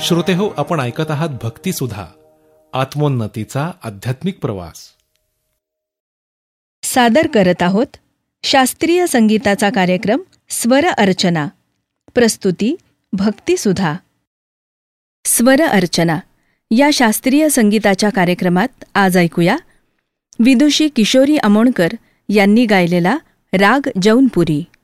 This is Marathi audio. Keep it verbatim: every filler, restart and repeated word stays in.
श्रोतेहो, आपण ऐकत आहात भक्तिसुधा, आत्मोन्नतीचा आध्यात्मिक प्रवास. सादर करत आहोत शास्त्रीय संगीताचा कार्यक्रम स्वर अर्चना. प्रस्तुती भक्तिसुधा. स्वर अर्चना या शास्त्रीय संगीताच्या कार्यक्रमात आज ऐकूया विदुषी किशोरी अमोणकर यांनी गायलेला राग जौनपुरी.